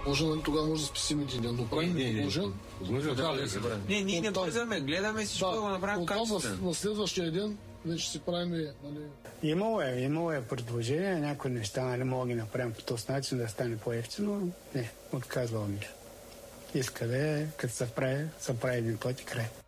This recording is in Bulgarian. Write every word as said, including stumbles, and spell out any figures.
Може, тогава може да спасим един ден, но правим предложен. Не, ние не бързаме, гледаме всичко да го направим качествено. На следващия ден вече си правим... Нали... Имало е, имало е предложение, някои неща, нали, мога да ги направим по този начин да стане по-ефтино. Не, отказвам ми. Иска да е, като се прави, се прави един път и край.